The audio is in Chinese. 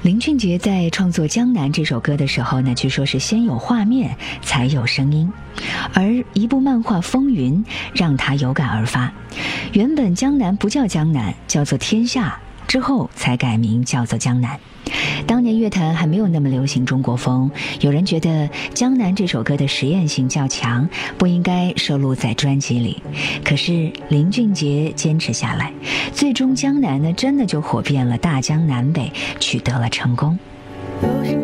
林俊杰在创作《江南》这首歌的时候呢，据说是先有画面才有声音，而一部漫画《风云》让他有感而发。原本江南不叫江南，叫做天下，之后才改名叫做江南。当年乐坛还没有那么流行中国风，有人觉得《江南》这首歌的实验性较强，不应该收录在专辑里。可是林俊杰坚持下来，最终《江南》呢真的就火遍了大江南北，取得了成功。